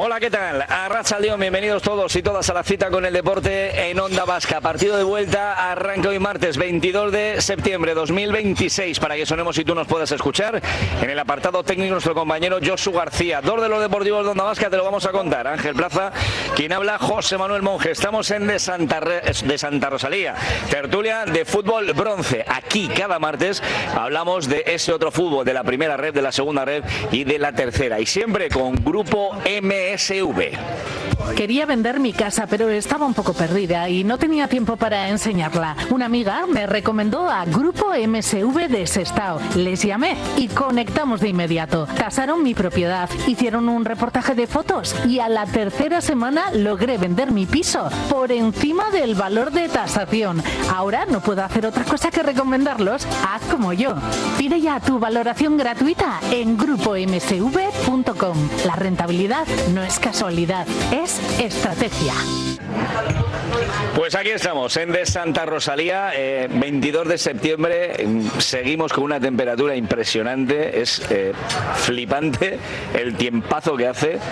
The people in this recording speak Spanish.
Hola, ¿qué tal? Arratsaldeon, bienvenidos todos y todas a la cita con el deporte en Onda Vasca. Partido de vuelta, arranca hoy martes 22 de septiembre 2026, para que sonemos y tú nos puedas escuchar. En el apartado técnico, nuestro compañero Josu García. Dos de los deportivos de Onda Vasca te lo vamos a contar. Ángel Plaza, quien habla, José Manuel Monge. Estamos en de Santa Rosalía, tertulia de fútbol bronce. Aquí cada martes hablamos de ese otro fútbol, de la primera red, de la segunda red y de la tercera. Y siempre con Grupo MSV. Quería vender mi casa, pero estaba un poco perdida y no tenía tiempo para enseñarla. Una amiga me recomendó a Grupo MSV de Sestao. Les llamé y conectamos de inmediato. Tasaron mi propiedad, hicieron un reportaje de fotos y a la tercera semana logré vender mi piso por encima del valor de tasación. Ahora no puedo hacer otra cosa que recomendarlos. Haz como yo. Pide ya tu valoración gratuita en grupomsv.com. La rentabilidad no es casualidad, es estrategia. Pues aquí estamos, en de Santa Rosalía, 22 de septiembre, seguimos con una temperatura impresionante, es flipante el tiempazo que hace.